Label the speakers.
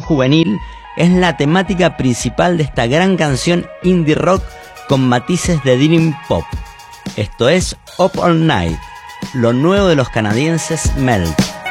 Speaker 1: juvenil es la temática principal de esta gran canción indie rock con matices de dream pop. Esto es Up All Night, lo nuevo de los canadienses Melt.